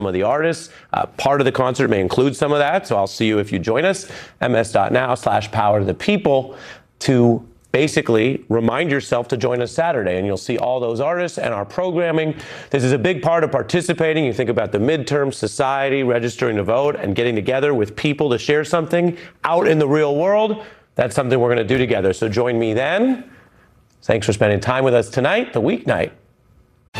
of the artists. Part of the concert may include some of that, so I'll see you if you join us. ms.now/power to the people to basically remind yourself to join us Saturday, and you'll see all those artists and our programming. This is a big part of participating. You think about the midterm, society, registering to vote, and getting together with people to share something out in the real world. That's something we're going to do together. So join me then. Thanks for spending time with us tonight, the weeknight.